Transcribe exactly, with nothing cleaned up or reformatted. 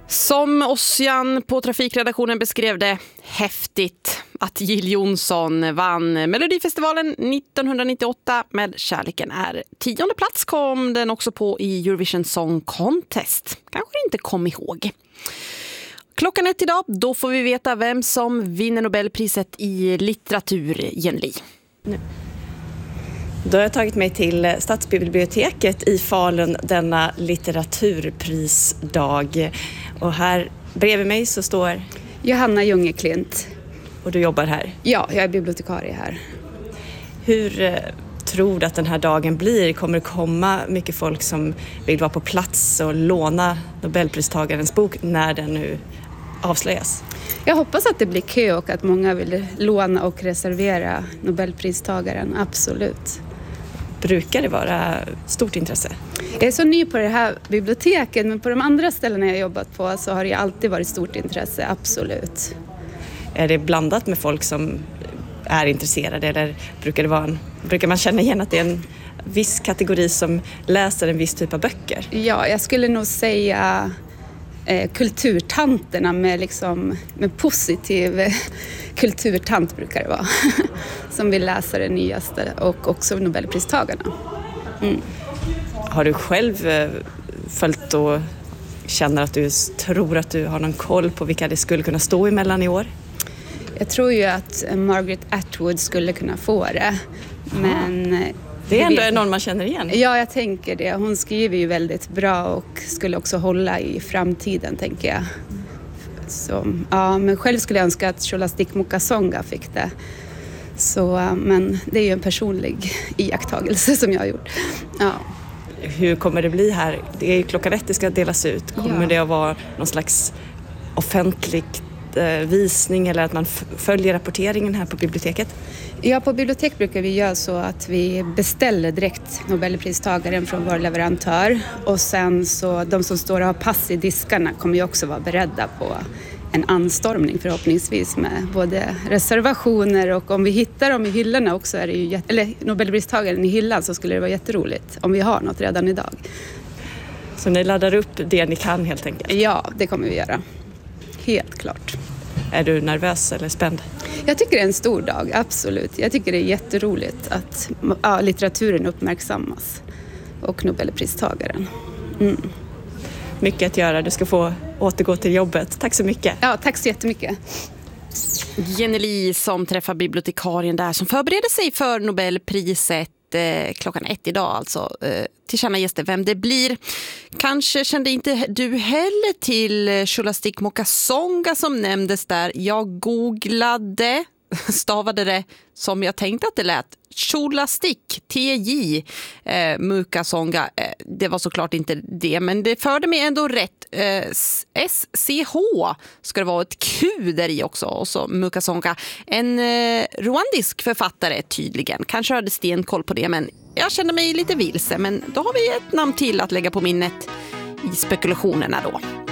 Som Ossian på trafikredaktionen beskrev det, häftigt att Jill Johnson vann Melodifestivalen nittonhundranittioåtta med Kärleken är tionde plats kom den också på i Eurovision Song Contest. Kanske inte kom ihåg. Klockan ett idag, då får vi veta vem som vinner Nobelpriset i litteratur, Jenny. Nu. Då har jag tagit mig till Stadsbiblioteket i Falun denna litteraturprisdag. Och här bredvid mig så står Johanna Jungeklint. Och du jobbar här? Ja, jag är bibliotekarie här. Hur eh, tror du att den här dagen blir? Kommer det komma mycket folk som vill vara på plats och låna Nobelpristagarens bok när den nu avslöjas? Jag hoppas att det blir kö och att många vill låna och reservera Nobelpristagaren, absolut. Brukar det vara stort intresse? Jag är så ny på det här biblioteket, men på de andra ställena jag jobbat på så har det alltid varit stort intresse, absolut. Är det blandat med folk som är intresserade eller brukar, det vara en, brukar man känna igen att det är en viss kategori som läser en viss typ av böcker? Ja, jag skulle nog säga eh, kulturtanterna med, liksom, med positiv eh, kulturtant brukar det vara. Som vill läsa det nyaste och också Nobelpristagarna. Mm. Har du själv eh, följt och känner att du tror att du har någon koll på vilka det skulle kunna stå emellan i år? Jag tror ju att Margaret Atwood skulle kunna få det. Men det är ändå vet... någon man känner igen. Ja, jag tänker det. Hon skriver ju väldigt bra och skulle också hålla i framtiden, tänker jag. Så, ja, men själv skulle jag önska att Scholastic Mukasonga fick det. Så, men det är ju en personlig iakttagelse som jag har gjort. Ja. Hur kommer det bli här? Det är ju klockan ett det ska delas ut. Kommer ja. det att vara någon slags offentlig visning eller att man f- följer rapporteringen här på biblioteket? Ja, på bibliotek brukar vi göra så att vi beställer direkt Nobelpristagaren från vår leverantör och sen så de som står och har pass i diskarna kommer ju också vara beredda på en anstormning förhoppningsvis med både reservationer och om vi hittar dem i hyllorna också är det ju jätte- eller Nobelpristagaren i hyllan så skulle det vara jätteroligt om vi har något redan idag. Så ni laddar upp det ni kan helt enkelt? Ja, det kommer vi göra. Helt klart. Är du nervös eller spänd? Jag tycker det är en stor dag, absolut. Jag tycker det är jätteroligt att ja, litteraturen uppmärksammas och Nobelpristagaren. Mm. Mycket att göra, du ska få återgå till jobbet. Tack så mycket. Ja, tack så jättemycket. Jenny som träffar bibliotekarien där som förbereder sig för Nobelpriset eh, klockan ett idag alltså. Eh, tillkännages det vem det blir. Kanske kände inte du heller till Scholastic Mukasonga som nämndes där. Jag googlade, stavade det som jag tänkte att det lät. Scholastic, T J, eh, Mukasonga. Eh, det var såklart inte det, men det förde mig ändå rätt. Eh, S C H ska det vara ett Q där i också. Och så Mukasonga, en eh, rwandisk författare tydligen. Kanske hade stenkoll på det, men jag kände mig lite vilse. Men då har vi ett namn till att lägga på minnet i spekulationerna då.